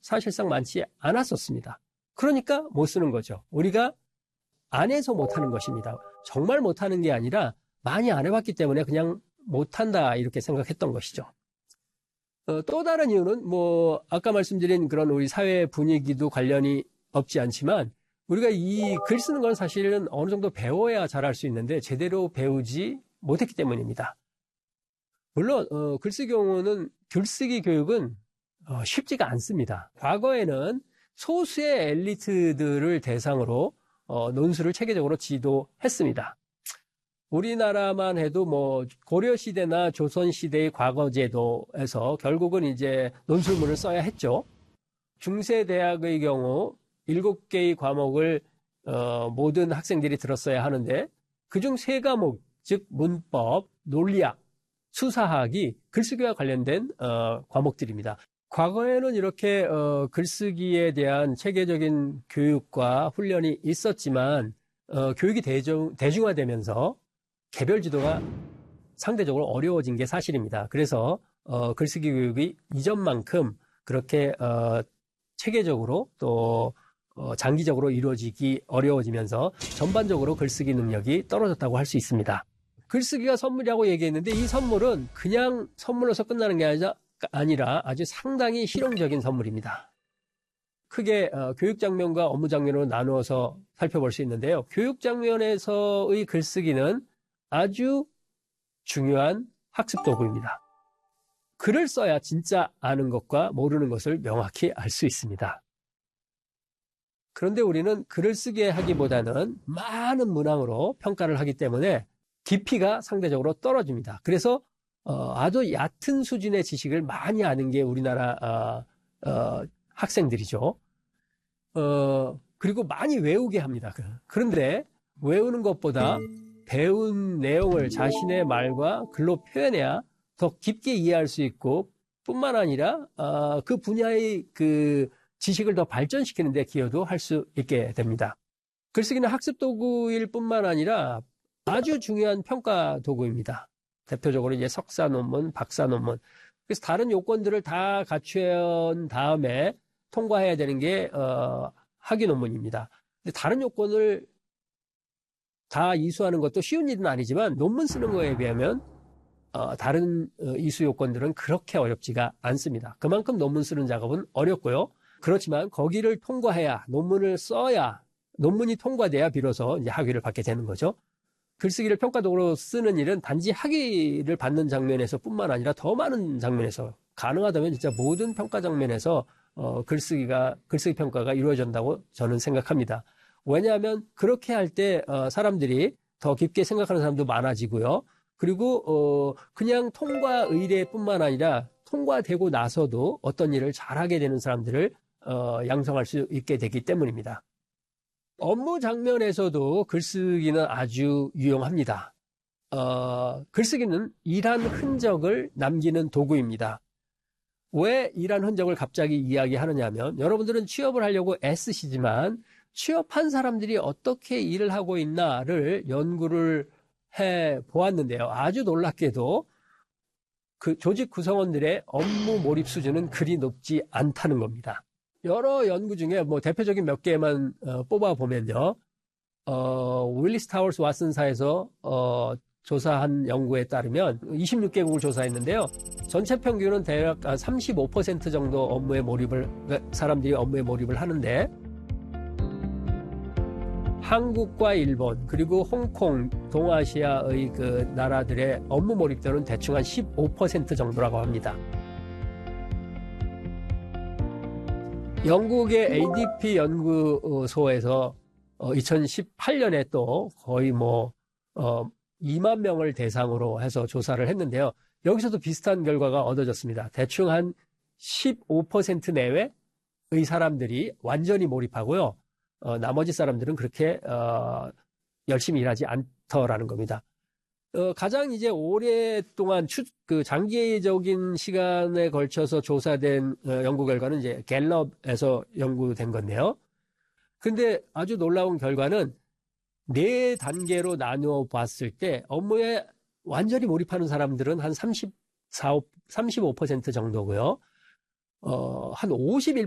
사실상 많지 않았었습니다. 그러니까 못 쓰는 거죠. 우리가 안 해서 못하는 것입니다. 정말 못하는 게 아니라 많이 안 해봤기 때문에 그냥 못한다 이렇게 생각했던 것이죠. 또 다른 이유는 뭐 아까 말씀드린 그런 우리 사회 분위기도 관련이 없지 않지만 우리가 이 글 쓰는 건 사실은 어느 정도 배워야 잘할 수 있는데 제대로 배우지 못했기 때문입니다. 물론 글쓰기 교육은 쉽지가 않습니다. 과거에는 소수의 엘리트들을 대상으로 논술을 체계적으로 지도했습니다. 우리나라만 해도 뭐 고려시대나 조선시대의 과거제도에서 결국은 이제 논술문을 써야 했죠. 중세대학의 경우 7개의 과목을 모든 학생들이 들었어야 하는데 그중 3과목, 즉 문법, 논리학, 수사학이 글쓰기와 관련된 과목들입니다. 과거에는 이렇게 글쓰기에 대한 체계적인 교육과 훈련이 있었지만 교육이 대중화되면서 개별 지도가 상대적으로 어려워진 게 사실입니다. 그래서 글쓰기 교육이 이전만큼 그렇게 체계적으로 또 장기적으로 이루어지기 어려워지면서 전반적으로 글쓰기 능력이 떨어졌다고 할 수 있습니다. 글쓰기가 선물이라고 얘기했는데 이 선물은 그냥 선물로서 끝나는 게 아니라 아주 상당히 실용적인 선물입니다. 크게 교육 장면과 업무 장면으로 나누어서 살펴볼 수 있는데요. 교육 장면에서의 글쓰기는 아주 중요한 학습 도구입니다. 글을 써야 진짜 아는 것과 모르는 것을 명확히 알 수 있습니다. 그런데 우리는 글을 쓰게 하기보다는 많은 문항으로 평가를 하기 때문에 깊이가 상대적으로 떨어집니다. 그래서 아주 얕은 수준의 지식을 많이 아는 게 우리나라 학생들이죠. 그리고 많이 외우게 합니다. 그런데 외우는 것보다 배운 내용을 자신의 말과 글로 표현해야 더 깊게 이해할 수 있고 뿐만 아니라 그 분야의 그 지식을 더 발전시키는 데 기여도 할 수 있게 됩니다. 글쓰기는 학습 도구일 뿐만 아니라 아주 중요한 평가 도구입니다. 대표적으로 이제 석사 논문, 박사 논문. 그래서 다른 요건들을 다 갖춘 다음에 통과해야 되는 게 학위 논문입니다. 근데 다른 요건을 다 이수하는 것도 쉬운 일은 아니지만 논문 쓰는 거에 비하면 다른 이수 요건들은 그렇게 어렵지가 않습니다. 그만큼 논문 쓰는 작업은 어렵고요. 그렇지만 거기를 통과해야 논문을 써야 논문이 통과돼야 비로소 이제 학위를 받게 되는 거죠. 글쓰기를 평가도구로 쓰는 일은 단지 학위를 받는 장면에서 뿐만 아니라 더 많은 장면에서 가능하다면 진짜 모든 평가 장면에서 글쓰기 평가가 이루어진다고 저는 생각합니다. 왜냐하면 그렇게 할 때 사람들이 더 깊게 생각하는 사람도 많아지고요. 그리고 그냥 통과 의례뿐만 아니라 통과되고 나서도 어떤 일을 잘하게 되는 사람들을 양성할 수 있게 되기 때문입니다. 업무 장면에서도 글쓰기는 아주 유용합니다. 글쓰기는 일한 흔적을 남기는 도구입니다. 왜 일한 흔적을 갑자기 이야기하느냐 하면 여러분들은 취업을 하려고 애쓰시지만 취업한 사람들이 어떻게 일을 하고 있나를 연구를 해 보았는데요. 아주 놀랍게도 그 조직 구성원들의 업무 몰입 수준은 그리 높지 않다는 겁니다. 여러 연구 중에 뭐 대표적인 몇 개만 뽑아 보면요. 윌리스 타워스 왓슨사에서 조사한 연구에 따르면 26개국을 조사했는데요. 전체 평균은 대략 35% 정도 사람들이 업무에 몰입을 하는데 한국과 일본 그리고 홍콩, 동아시아의 그 나라들의 업무 몰입도는 대충 한 15% 정도라고 합니다. 영국의 ADP 연구소에서 2018년에 또 거의 2만 명을 대상으로 해서 조사를 했는데요. 여기서도 비슷한 결과가 얻어졌습니다. 대충 한 15% 내외의 사람들이 완전히 몰입하고요. 나머지 사람들은 그렇게 열심히 일하지 않더라는 겁니다. 가장 이제 오랫동안 장기적인 시간에 걸쳐서 조사된 연구 결과는 이제 갤럽에서 연구된 건데요. 근데 아주 놀라운 결과는 4단계로 나누어 봤을 때 업무에 완전히 몰입하는 사람들은 한 35% 정도고요. 한 51%